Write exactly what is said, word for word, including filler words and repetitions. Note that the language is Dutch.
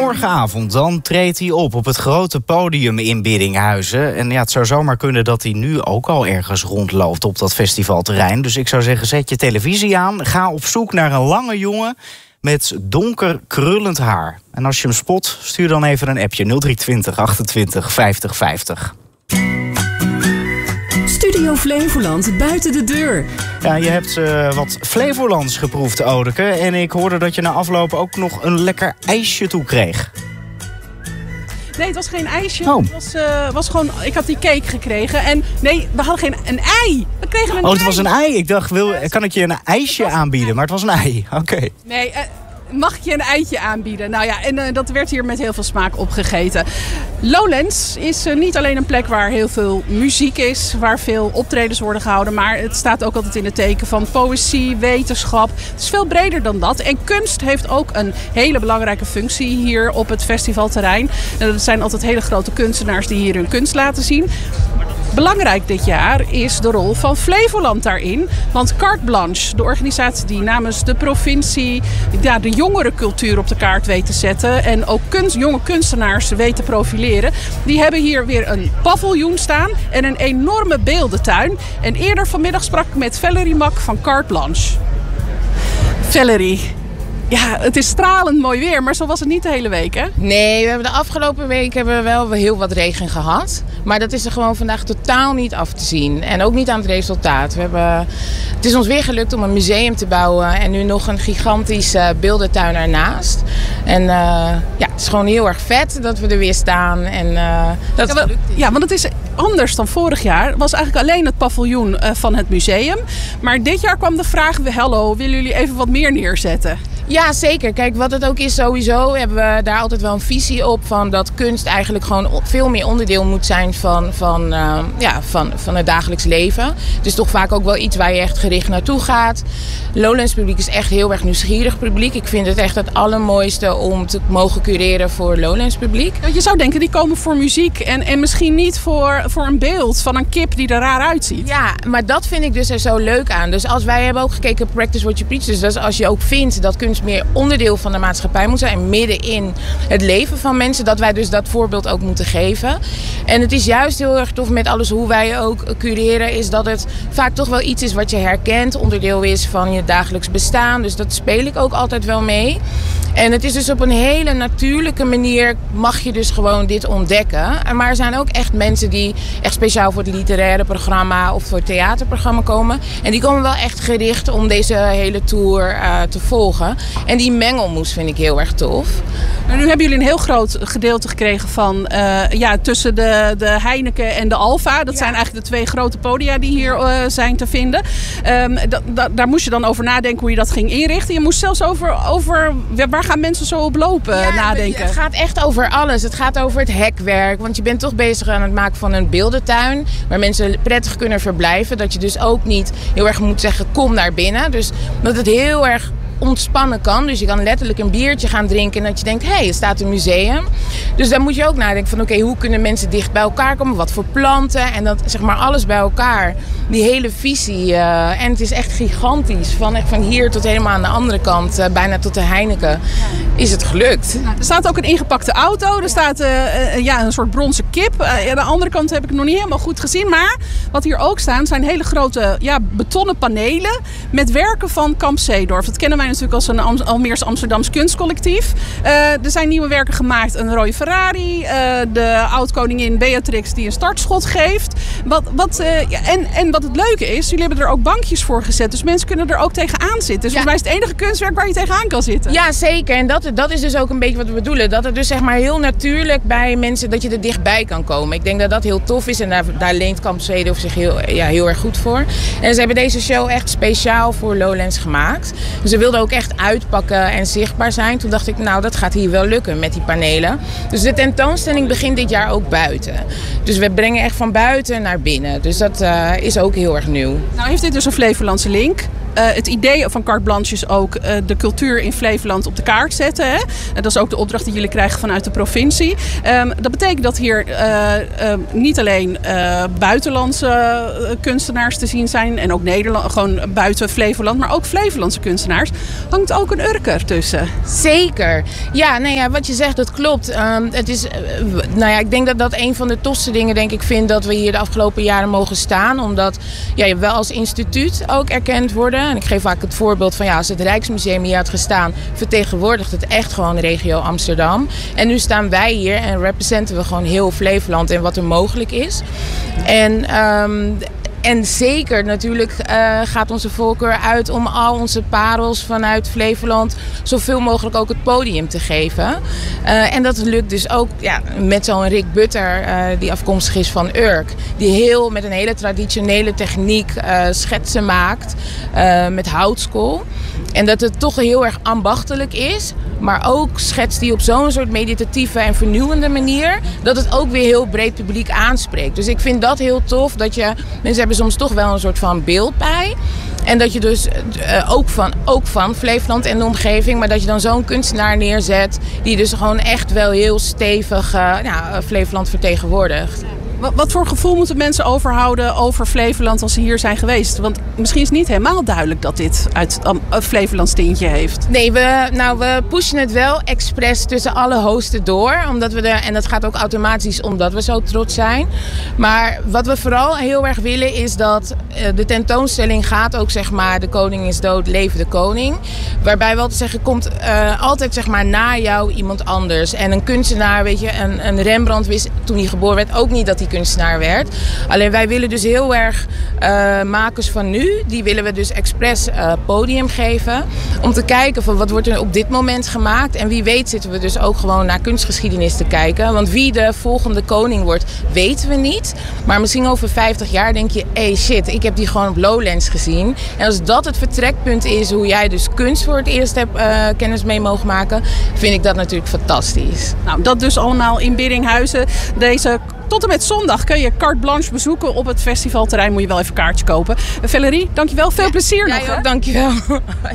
morgenavond dan treedt hij op op het grote podium in Biddinghuizen. En ja, het zou zomaar kunnen dat hij nu ook al ergens rondloopt op dat festivalterrein. Dus ik zou zeggen, zet je televisie aan. Ga op zoek naar een lange jongen met donker krullend haar. En als je hem spot, stuur dan even een appje nul drie twintig achtentwintig vijftig vijftig. Studio Flevoland buiten de deur. Ja, je hebt uh, wat Flevolands geproefd, Odeke. En ik hoorde dat je na afloop ook nog een lekker ijsje toe kreeg. Nee, het was geen ijsje. Oh. Het was, uh, was gewoon, ik had die cake gekregen. En nee, we hadden geen een ei. We kregen een oh, het ei. was een ei. Ik dacht, wil, kan ik je een ijsje aanbieden? Maar het was een ei. Oké. Okay. Nee, uh, mag ik je een eitje aanbieden? Nou ja, en uh, dat werd hier met heel veel smaak opgegeten. Lowlands is uh, niet alleen een plek waar heel veel muziek is, waar veel optredens worden gehouden, maar het staat ook altijd in het teken van poëzie, wetenschap. Het is veel breder dan dat. En kunst heeft ook een hele belangrijke functie hier op het festivalterrein. En dat zijn altijd hele grote kunstenaars die hier hun kunst laten zien. Belangrijk dit jaar is de rol van Flevoland daarin. Want Carte Blanche, de organisatie die namens de provincie ja, de jongerencultuur op de kaart weet te zetten en ook kunst, jonge kunstenaars weet te profileren, die hebben hier weer een paviljoen staan en een enorme beeldentuin. En eerder vanmiddag sprak ik met Valerie Mak van Carte Blanche. Valerie, ja, het is stralend mooi weer, maar zo was het niet de hele week, hè? Nee, we hebben de afgelopen week hebben we wel heel wat regen gehad. Maar dat is er gewoon vandaag totaal niet af te zien. En ook niet aan het resultaat. We hebben, het is ons weer gelukt om een museum te bouwen en nu nog een gigantische beeldentuin ernaast. En uh, ja, het is gewoon heel erg vet dat we er weer staan. En, uh, dat ja, het gelukt is. Ja, want het is anders dan vorig jaar. Het was eigenlijk alleen het paviljoen uh, van het museum. Maar dit jaar kwam de vraag, hallo, willen jullie even wat meer neerzetten? Ja, zeker. Kijk, wat het ook is sowieso, hebben we daar altijd wel een visie op van dat kunst eigenlijk gewoon veel meer onderdeel moet zijn van, van, uh, ja, van, van het dagelijks leven. Het is toch vaak ook wel iets waar je echt gericht naartoe gaat. Lowlands publiek is echt heel erg nieuwsgierig publiek. Ik vind het echt het allermooiste om te mogen cureren voor Lowlands publiek. Je zou denken, die komen voor muziek en, en misschien niet voor, voor een beeld van een kip die er raar uitziet. Ja, maar dat vind ik dus er zo leuk aan. Dus als wij hebben ook gekeken, practice what you preach. Dus dat is als je ook vindt dat kunst meer onderdeel van de maatschappij moet zijn en midden in het leven van mensen, dat wij dus dat voorbeeld ook moeten geven. En het is juist heel erg tof met alles hoe wij ook cureren, is dat het vaak toch wel iets is wat je herkent, onderdeel is van je dagelijks bestaan. Dus dat speel ik ook altijd wel mee. En het is dus op een hele natuurlijke manier mag je dus gewoon dit ontdekken. Maar er zijn ook echt mensen die echt speciaal voor het literaire programma of voor het theaterprogramma komen. En die komen wel echt gericht om deze hele tour uh, te volgen. En die mengelmoes vind ik heel erg tof. Maar nu hebben jullie een heel groot gedeelte gekregen van uh, ja, tussen de, de Heineken en de Alfa. Dat ja. zijn eigenlijk de twee grote podia die hier uh, zijn te vinden. Um, da, da, daar moest je dan over nadenken hoe je dat ging inrichten. Je moest zelfs over, over waar gaan mensen zo op lopen ja, nadenken. Het gaat echt over alles. Het gaat over het hekwerk. Want je bent toch bezig aan het maken van een beeldentuin waar mensen prettig kunnen verblijven. Dat je dus ook niet heel erg moet zeggen kom naar binnen. Dus dat het heel erg ontspannen kan. Dus je kan letterlijk een biertje gaan drinken en dat je denkt, hé, hey, er staat een museum. Dus daar moet je ook nadenken van, oké, okay, hoe kunnen mensen dicht bij elkaar komen? Wat voor planten? En dat, zeg maar, alles bij elkaar. Die hele visie. Uh, en het is echt gigantisch. Van, echt van hier tot helemaal aan de andere kant, uh, bijna tot de Heineken, is het gelukt. Er staat ook een ingepakte auto. Er staat uh, uh, ja, een soort bronzen kip. Uh, aan de andere kant heb ik het nog niet helemaal goed gezien. Maar wat hier ook staan, zijn hele grote ja, betonnen panelen met werken van Kamp Zeedorf. Dat kennen wij natuurlijk als een Am- Almeers Amsterdams kunstcollectief. Uh, er zijn nieuwe werken gemaakt. Een rode Ferrari. Uh, de oud-koningin Beatrix die een startschot geeft. Wat, wat, uh, ja, en, en wat het leuke is, jullie hebben er ook bankjes voor gezet. Dus mensen kunnen er ook tegenaan zitten. Dus ja. volgens mij is het enige kunstwerk waar je tegenaan kan zitten. Ja, zeker. En dat, dat is dus ook een beetje wat we bedoelen. Dat het dus zeg maar heel natuurlijk bij mensen, dat je er dichtbij kan komen. Ik denk dat dat heel tof is. En daar, daar leent Kamp Zeedorf zich heel, ja, heel erg goed voor. En ze hebben deze show echt speciaal voor Lowlands gemaakt. Dus ze wilden ook echt uitpakken en zichtbaar zijn. Toen dacht ik, nou, dat gaat hier wel lukken met die panelen. Dus de tentoonstelling begint dit jaar ook buiten. Dus we brengen echt van buiten naar binnen. Dus dat uh, is ook heel erg nieuw. Nou heeft dit dus een Flevolandse link. het idee van carte blanche is ook uh, de cultuur in Flevoland op de kaart zetten. Hè? Uh, dat is ook de opdracht die jullie krijgen vanuit de provincie. Um, dat betekent dat hier uh, uh, niet alleen uh, buitenlandse uh, kunstenaars te zien zijn en ook Nederland, gewoon buiten Flevoland, maar ook Flevolandse kunstenaars. Hangt ook een Urker tussen. Zeker. Ja, nou ja, wat je zegt, dat klopt. Um, het is, uh, nou ja, ik denk dat dat een van de tofste dingen, denk ik, vind dat we hier de afgelopen jaren mogen staan. Omdat ja, je wel als instituut ook erkend worden. En ik geef vaak het voorbeeld van ja, als het Rijksmuseum hier had gestaan, vertegenwoordigt het echt gewoon de regio Amsterdam. En nu staan wij hier en representen we gewoon heel Flevoland en wat er mogelijk is. En um, En zeker natuurlijk uh, gaat onze voorkeur uit om al onze parels vanuit Flevoland zoveel mogelijk ook het podium te geven. Uh, en dat lukt dus ook ja, met zo'n Rick Butter, uh, die afkomstig is van Urk. Die heel met een hele traditionele techniek uh, schetsen maakt uh, met houtskool. En dat het toch heel erg ambachtelijk is. Maar ook schetst die op zo'n soort meditatieve en vernieuwende manier. Dat het ook weer heel breed publiek aanspreekt. Dus ik vind dat heel tof. Dat je, mensen hebben soms toch wel een soort van beeld bij. En dat je dus uh, ook, van, ook van Flevoland en de omgeving. Maar dat je dan zo'n kunstenaar neerzet. Die dus gewoon echt wel heel stevig uh, nou, Flevoland vertegenwoordigt. Wat, wat voor gevoel moeten mensen overhouden over Flevoland als ze hier zijn geweest? Want misschien is het niet helemaal duidelijk dat dit uit een Flevolands tintje heeft. Nee, we, nou, we pushen het wel expres tussen alle hosten door. Omdat we er, en dat gaat ook automatisch omdat we zo trots zijn. Maar wat we vooral heel erg willen is dat uh, de tentoonstelling gaat ook zeg maar de koning is dood, leven de koning. Waarbij wel te zeggen komt uh, altijd zeg maar na jou iemand anders. En een kunstenaar, weet je, een, een Rembrandt wist toen hij geboren werd ook niet dat hij kunstenaar werd. Alleen wij willen dus heel erg uh, makers van nu, die willen we dus expres uh, podium geven. Om te kijken van wat wordt er op dit moment gemaakt. En wie weet zitten we dus ook gewoon naar kunstgeschiedenis te kijken. Want wie de volgende koning wordt, weten we niet. Maar misschien over vijftig jaar denk je, hey shit, ik heb die gewoon op Lowlands gezien. En als dat het vertrekpunt is hoe jij dus kunst voor het eerst hebt uh, kennis mee mogen maken, vind ik dat natuurlijk fantastisch. Nou, dat dus allemaal in Biddinghuizen. Deze tot en met zondag kun je carte blanche bezoeken op het festivalterrein. Moet je wel even een kaartje kopen. Valerie, dankjewel. Veel ja, plezier ja, nog. Ja, dankjewel.